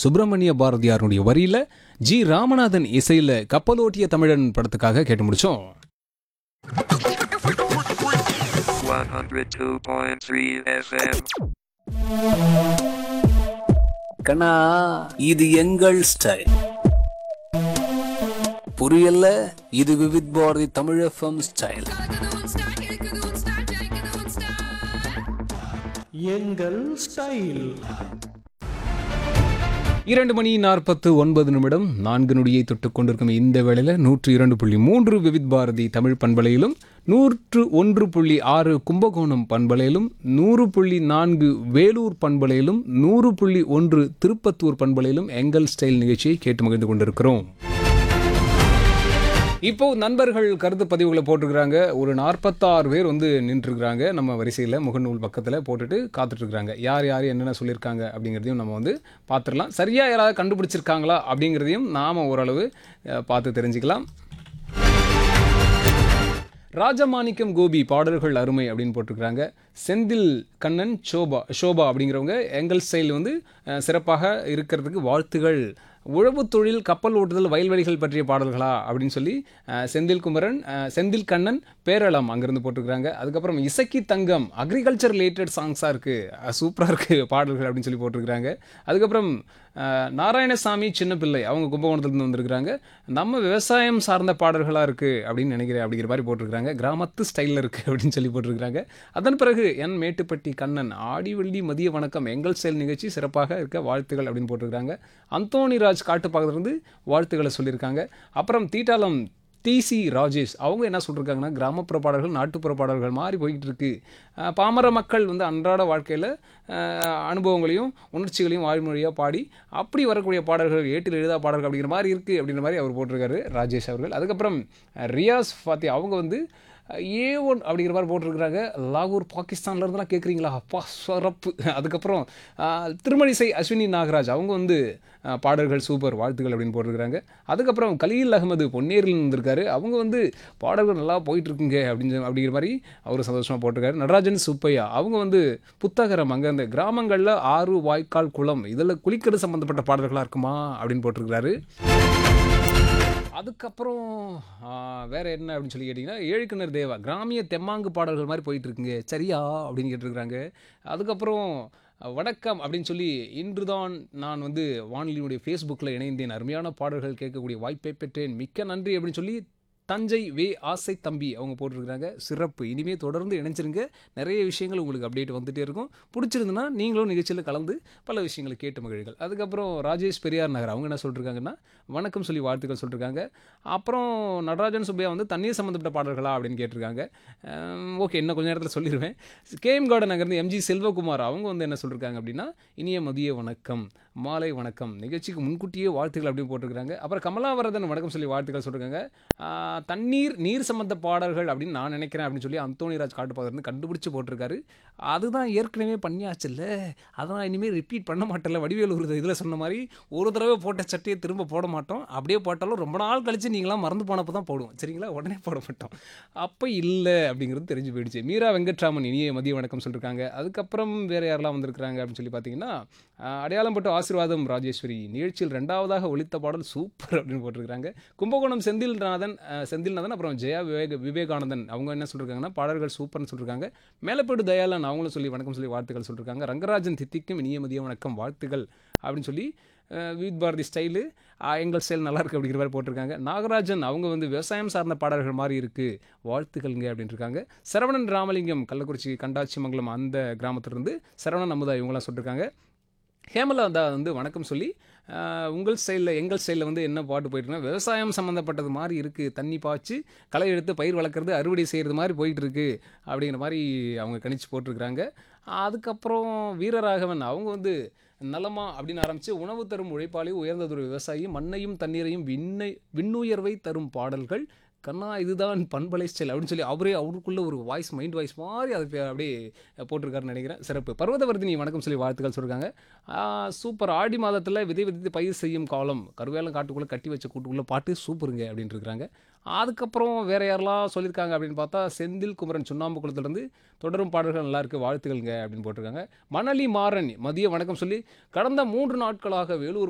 சுப்பிரமணிய பாரதியாருடைய வரியில ஜி ராமநாதன் இசையில கப்பலோட்டிய தமிழன் படத்துக்காக கேட்டு முடிச்சோம். 102.3 FM. கண்ணா, இது எங்கள் ஸ்டைல். புரியல? இது விவித் பாரதி தமிழ் FM ஸ்டைல். எங்கள் ஸ்டைல். 2:49 4 நொடியை தொட்டுக் கொண்டிருக்கும் இந்த வேளையில் 102.3 விவித் பாரதி தமிழ் பண்பலையிலும் 101.6 கும்பகோணம் பண்பலையிலும் 100.4 வேலூர் பண்பலையிலும் 100.1 திருப்பத்தூர் பண்பலையிலும் எங்கள் ஸ்டைல் நிகழ்ச்சியை கேட்டு மகிழ்ந்து கொண்டிருக்கிறோம். இப்போ நண்பர்கள் கருத்து பதிவுகளை போட்டிருக்கிறாங்க. ஒரு 46 பேர் நின்றுருக்குறாங்க நம்ம வரிசையில் முகநூல் பக்கத்தில் போட்டுட்டு காத்துட்ருக்குறாங்க. யார் யார் என்னென்ன சொல்லியிருக்காங்க அப்படிங்கிறதையும் நம்ம பார்த்துடலாம். சரியாக யாராவது கண்டுபிடிச்சிருக்காங்களா அப்படிங்கிறதையும் நாம் ஓரளவு பார்த்து தெரிஞ்சுக்கலாம். ராஜமாணிக்கம் கோபி பாடல்கள் அருமை அப்படின்னு போட்டிருக்கிறாங்க. செந்தில் கண்ணன் ஷோபா அப்படிங்கிறவங்க எங்கள் ஸ்டைல் சிறப்பாக இருக்கிறதுக்கு வாழ்த்துகள். உழவு தொழில், கப்பல் ஓட்டுதல், வயல்வெளிகள் பற்றிய பாடல்களா அப்படின்னு சொல்லி செந்தில் கண்ணன் பேரளம் அங்கேருந்து போட்டிருக்கிறாங்க. அதுக்கப்புறம் இசக்கி தங்கம் அக்ரிகல்ச்சர் ரிலேட்டட் சாங்ஸாக இருக்குது, சூப்பராக இருக்குது பாடல்கள் அப்படின்னு சொல்லி போட்டிருக்கிறாங்க. அதுக்கப்புறம் நாராயணசாமி சின்ன பிள்ளை அவங்க கும்பகோணத்துலேருந்து வந்திருக்கிறாங்க. நம்ம விவசாயம் சார்ந்த பாடல்களாக இருக்குது அப்படின்னு நினைக்கிறேன் அப்படிங்கிற மாதிரி போட்டிருக்கிறாங்க. கிராமத்து ஸ்டைலில் இருக்குது அப்படின்னு சொல்லி போட்டிருக்கிறாங்க. அதன் பிறகு என் மேட்டுப்பட்டி கண்ணன் ஆடி வெள்ளி மதிய வணக்கம் எங்கள் ஸ்டைல் நிகழ்ச்சி சிறப்பாக இருக்க வாழ்த்துக்கள் அப்படின்னு போட்டிருக்கிறாங்க. அந்தோணிராஜ் காட்டுப்பாக்கத்திலிருந்து வாழ்த்துக்களை சொல்லியிருக்காங்க. அப்புறம் தீட்டாளம் டிசி ராஜேஷ் அவங்க என்ன சொல்லியிருக்காங்கன்னா, கிராமப்புற பாடல்கள் நாட்டுப்புற பாடல்கள் மாதிரி போய்கிட்டு இருக்கு. பாமர மக்கள் அன்றாட வாழ்க்கையில் அனுபவங்களையும் உணர்ச்சிகளையும் வாய்மொழியாக பாடி அப்படி வரக்கூடிய பாடல்கள் ஏட்டில் எழுதா பாடல்கள் அப்படிங்கிற மாதிரி இருக்குது அப்படிங்கிற மாதிரி அவர் போட்டிருக்காரு ராஜேஷ் அவர்கள். அதுக்கப்புறம் ரியாஸ் ஃபாத்தி அவங்க A1 அப்படிங்கிற மாதிரி போட்டிருக்கிறாங்க. லாகூர் பாகிஸ்தான்லேருந்துலாம் கேட்குறீங்களா, அப்பா சிறப்பு. அதுக்கப்புறம் திருமணிசை அஸ்வினி நாகராஜ் அவங்க பாடல்கள் சூப்பர் வாழ்த்துக்கள் அப்படின்னு போட்டிருக்கிறாங்க. அதுக்கப்புறம் கலீல் அகமது பொன்னேரில் வந்திருக்காரு. அவங்க பாடல்கள் நல்லா போயிட்டுருக்குங்க அப்படிங்கிற மாதிரி அவர் சந்தோஷமாக போட்டிருக்காரு. நடராஜன் சுப்பையா அவங்க புத்தகரம் அங்கே அந்த கிராமங்களில் ஆறு வாய்க்கால் குளம் இதில் குளிக்கிறது சம்மந்தப்பட்ட பாடல்களாக இருக்குமா அப்படின்னு போட்டிருக்கிறாரு. அதுக்கப்புறம் வேறு என்ன அப்படின்னு சொல்லி கேட்டிங்கன்னா, ஏழுக்கிணர் தேவா கிராமிய தெம்மாங்கு பாடல்கள் மாதிரி போயிட்டுருக்குங்க சரியா அப்படின்னு கேட்டிருக்கிறாங்க. அதுக்கப்புறம் வணக்கம் அப்படின்னு சொல்லி இன்று தான் நான் வானொலியினுடைய ஃபேஸ்புக்கில் இணைந்தேன், அருமையான பாடல்கள் கேட்கக்கூடிய வாய்ப்பை பெற்றேன், மிக்க நன்றி அப்படின்னு சொல்லி தஞ்சை வே ஆசை தம்பி அவங்க போட்டிருக்கிறாங்க. சிறப்பு, இனிமேல் தொடர்ந்து இணைஞ்சிருங்க, நிறைய விஷயங்கள் உங்களுக்கு அப்டேட் வந்துகிட்டே இருக்கும். பிடிச்சிருந்துன்னா நீங்களும் நிகழ்ச்சியில் கலந்து பல விஷயங்களை கேட்டு மகிழ்கள். அதுக்கப்புறம் ராஜேஷ் பெரியார் நகர் அவங்க என்ன சொல்லியிருக்காங்கன்னா, வணக்கம் சொல்லி வாழ்த்துக்கள் சொல்லியிருக்காங்க. அப்புறம் நடராஜன் சுப்பையா தண்ணீர் சம்மந்தப்பட்ட பாடல்களா அப்படின்னு கேட்டிருக்காங்க. ஓகே, இன்னும் கொஞ்சம் நேரத்தில் சொல்லிடுவேன். கேஎம் கார்டன் அங்கேருந்து எம்ஜி செல்வகுமார் அவங்க என்ன சொல்லியிருக்காங்க அப்படின்னா, இனிய மதிய வணக்கம், மாலை வணக்கம், நிகழ்ச்சிக்கு முன்கூட்டியே வாழ்த்துக்கள் அப்படின்னு போட்டிருக்காங்க. அப்புறம் கமலாவரதன் வணக்கம் சொல்லி வாழ்த்துக்கள் சொல்லியிருக்காங்க. நீர் சம்மந்த பாடல்கள் அப்படின்னு நான் நினைக்கிறேன் அப்படின்னு சொல்லி அந்தோணிராஜ் காட்டுப்பாக்கத்திலிருந்து கண்டுபிடிச்சு போட்டிருக்காரு. அதுதான் ஏற்கனவே பண்ணியாச்சு இல்லை, அதெல்லாம் இனிமேல் ரிப்பீட் பண்ண மாட்டேன்ல. வடிவேலு ஒரு இதில் சொன்ன மாதிரி ஒரு தடவை போட்ட சட்டையை திரும்ப போட மாட்டோம், அப்படியே போட்டாலும் ரொம்ப நாள் கழித்து நீங்களாம் மறந்து போனப்போ தான் போடுவோம் சரிங்களா, உடனே போட மாட்டோம். அப்போ இல்லை அப்படிங்கிறது தெரிஞ்சு போயிடுச்சு. மீரா வெங்கட்ராமன் இனிய மதிய வணக்கம் சொல்லியிருக்காங்க. அதுக்கப்புறம் வேறு யாரெல்லாம் வந்திருக்கிறாங்க அப்படின்னு சொல்லி பார்த்தீங்கன்னா, அடையாளம் பட்டு ஆசீர்வாதம் ராஜேஸ்வரி நிகழ்ச்சியில் 2வதாக ஒலித்த பாடல் சூப்பர் அப்படின்னு போட்டிருக்கிறாங்க. கும்பகோணம் செந்தில்நாதன் அப்புறம் ஜெயா விவேகானந்தன் அவங்க என்ன சொல்லியிருக்காங்கன்னா, பாடல்கள் சூப்பர்னு சொல்லியிருக்காங்க. மேலப்பேடு தயாளன் அவங்களும் சொல்லி வணக்கம் சொல்லி வாழ்த்துக்கள் சொல்லியிருக்காங்க. ரங்கராஜன் தித்திக்கும் இனிய மதிய வணக்கம் வாழ்த்துக்கள் அப்படின்னு சொல்லி வித் பாரதி ஸ்டைலு எங்கள் ஸ்டைல் நல்லா இருக்குது அப்படிங்கிற மாதிரி போட்டிருக்காங்க. நாகராஜன் அவங்க விவசாயம் சார்ந்த பாடல்கள் மாதிரி இருக்குது வாழ்த்துக்கள்ங்க அப்படின்னு இருக்காங்க. சரவணன் ராமலிங்கம் கள்ளக்குறிச்சி கண்டாச்சி மங்கலம் அந்த கிராமத்திலிருந்து சரவணன் அமுதா இவங்களாம் சொல்லியிருக்காங்க. ஹேமலதா வணக்கம் சொல்லி உங்கள் ஸ்டைலில் எங்கள் ஸ்டைலில் என்ன பாட்டு போயிட்டுருக்குன்னா, விவசாயம் சம்மந்தப்பட்டது மாதிரி இருக்குது, தண்ணி பாய்ச்சி களை எடுத்து பயிர் வளர்க்குறது அறுவடை செய்கிறது மாதிரி போயிட்டுருக்கு அப்படிங்கிற மாதிரி அவங்க கணிச்சு போட்டிருக்கிறாங்க. அதுக்கப்புறம் வீரராகவன் அவங்க நலமா அப்படின்னு ஆரம்பித்து உணவு தரும் உழைப்பாளி உயர்ந்ததொரு விவசாயி மண்ணையும் தண்ணீரையும் விண்ணுயர்வை தரும் பாடல்கள் கண்ணா இதுதான் பண்பலை ஸ்டைல் அப்படின்னு சொல்லி அவருக்குள்ள ஒரு மைண்ட் வாய்ஸ் மாதிரி அதை அப்படியே போட்டிருக்காருன்னு நினைக்கிறேன். சிறப்பு. பர்வதவர்தினி வணக்கம் சொல்லி வாழ்த்துக்கள் சொல்லியிருக்காங்க. சூப்பர், ஆடி மாதத்தில் விதை விதைத்து பயிர் செய்யும் காலம், கருவேலம் காட்டுக்குள்ளே கட்டி வச்ச கூட்டுக்குள்ளே பாட்டு சூப்பருங்க அப்படின்ட்டு இருக்கிறாங்க. அதுக்கப்புறம் வேறு யாரெல்லாம் சொல்லியிருக்காங்க அப்படின்னு பார்த்தா, செந்தில் குமரன் சுண்ணாம்பு குளத்துலேருந்து தொடரும் பாடல்கள் நல்லாயிருக்கு வாழ்த்துக்கள்ங்க அப்படின்னு போட்டிருக்காங்க. மணலி மாறன் மதிய வணக்கம் சொல்லி கடந்த 3 நாட்களாக வேலூர்